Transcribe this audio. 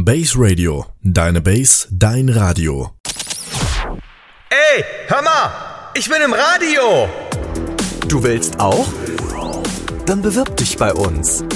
Base Radio. Deine Base, dein Radio. Ey, hör mal! Ich bin im Radio! Du willst auch? Dann bewirb dich bei uns.